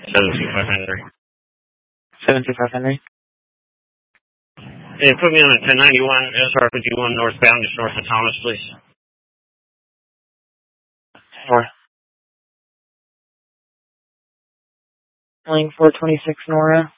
725 Henry. 725 Henry. Yeah, put me on a 1091 SR51 northbound, just north of Thomas, please. Sure. Lane 426 Nora.